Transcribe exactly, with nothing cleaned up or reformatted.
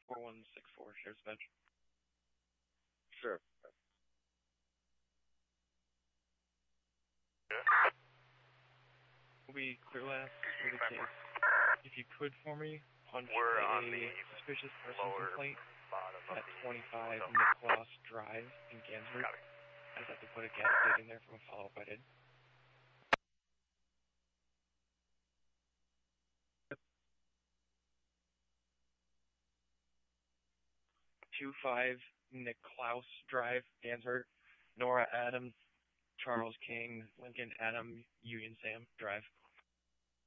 four one six four, share dispatch. Sure. Will be clear last for the case. If you could for me, punch We're a on the suspicious person lower complaint bottom of at the twenty-five hotel. Nicholas Drive in Gansford. Copy. I just have to put a gas station there from a follow-up I did. two five Niklaus Drive, Gansford. Nora Adams, Charles King, Lincoln Adam, Union Sam Drive.